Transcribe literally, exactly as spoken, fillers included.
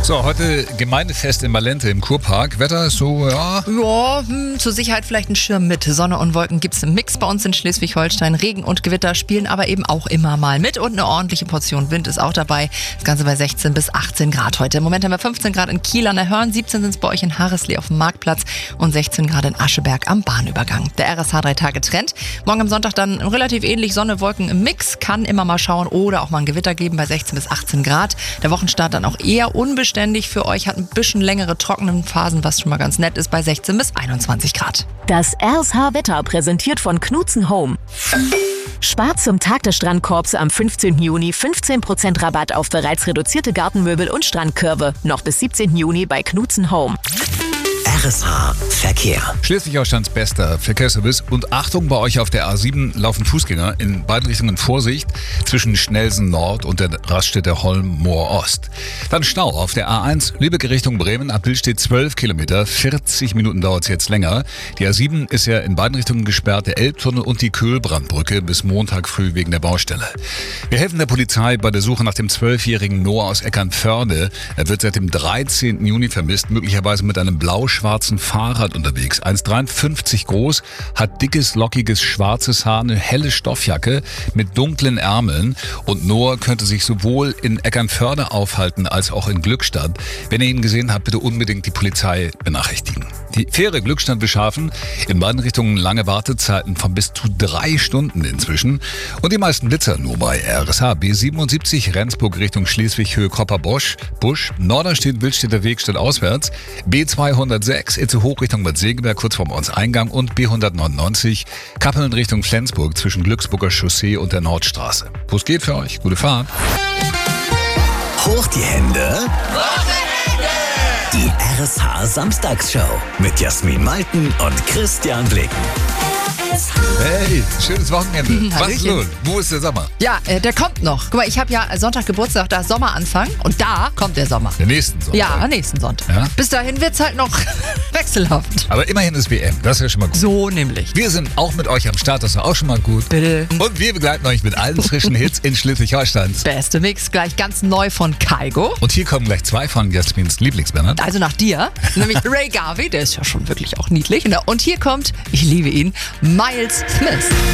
So, heute Gemeindefest in Malente im Kurpark. Wetter ist so, ja. Ja, hm, zur Sicherheit vielleicht ein Schirm mit. Sonne und Wolken gibt's im Mix bei uns in Schleswig-Holstein. Regen und Gewitter spielen aber eben auch immer mal mit. Und eine ordentliche Portion Wind ist auch dabei. Das Ganze bei sechzehn bis achtzehn Grad heute. Im Moment haben wir fünfzehn Grad in Kiel an der Hörn, siebzehn sind es bei euch in Harreslee auf dem Marktplatz und sechzehn Grad in Ascheberg am Bahnübergang. Der R S H drei Tage Trend. Morgen am Sonntag dann relativ ähnlich, Sonne, Wolken im Mix. Kann immer mal schauen oder auch mal ein Gewitter geben bei sechzehn bis achtzehn Grad. Der Wochenstart dann auch eher unbeständig für euch, hat ein bisschen längere trockene Phasen, was schon mal ganz nett ist, bei sechzehn bis einundzwanzig Grad. Das R S H-Wetter präsentiert von Knutzen Home. Spart zum Tag des Strandkorbs am fünfzehnten Juni fünfzehn Prozent Rabatt auf bereits reduzierte Gartenmöbel und Strandkörbe. Noch bis siebzehnten Juni bei Knutzen Home. R S H Verkehr. Schleswig-Holsteins bester Verkehrsservice. Und Achtung, bei euch auf der A sieben laufen Fußgänger in beiden Richtungen Vorsicht zwischen Schnelsen Nord und der Raststätte Holm-Moor Ost. Dann Stau auf der A eins, Lübeck Richtung Bremen. Ab Billstedt zwölf Kilometer, vierzig Minuten dauert es jetzt länger. Die A sieben ist ja in beiden Richtungen gesperrt, der Elbtunnel und die Köhlbrandbrücke bis Montag früh wegen der Baustelle. Wir helfen der Polizei bei der Suche nach dem zwölfjährigen Noah aus Eckernförde. Er wird seit dem dreizehnten Juni vermisst, möglicherweise mit einem blau-schwarzen Fahrrad unterwegs. eins Komma dreiundfünfzig groß, hat dickes, lockiges, schwarzes Haar, eine helle Stoffjacke mit dunklen Ärmeln. Und Noah könnte sich sowohl in Eckernförde aufhalten als auch in Glückstadt. Wenn ihr ihn gesehen habt, bitte unbedingt die Polizei benachrichtigen. Die Fähre Glückstadt beschaffen, in beiden Richtungen lange Wartezeiten von bis zu drei Stunden inzwischen. Und die meisten Blitzer nur bei R S H. B siebenundsiebzig Rendsburg Richtung Schleswig, Höhe Kopper-Busch. Busch. Norderstedt, Wildstädter Weg statt auswärts. B zweihundertsechs, Itze hoch Richtung Bad Segeberg, kurz vorm Ortseingang. Und B hundertneunundneunzig, Kappeln Richtung Flensburg zwischen Glücksburger Chaussee und der Nordstraße. Wo es geht für euch? Gute Fahrt. Hoch die Hände. Die R S H Samstagsshow mit Jasmin Malten und Christian Blicken. Hey, schönes Wochenende. Hm, Was ist Hallöchen. los? Wo ist der Sommer? Ja, äh, der kommt noch. Guck mal, ich habe ja Sonntag Geburtstag, da ist Sommeranfang und da kommt der Sommer. Der nächsten Sonntag. Ja, nächsten Sonntag. Ja? Bis dahin wird's halt noch wechselhaft. Aber immerhin ist W M. Das ist ja schon mal gut. So nämlich. Wir sind auch mit euch am Start. Das ist auch schon mal gut. Bitte. Und wir begleiten euch mit allen frischen Hits in Schleswig-Holsteins. Beste Mix, gleich ganz neu von Kaigo. Und hier kommen gleich zwei von Jasmins Lieblingsmännern. Also nach dir, nämlich Ray Garvey, der ist ja schon wirklich auch niedlich. Und hier kommt, ich liebe ihn, Miles Smith.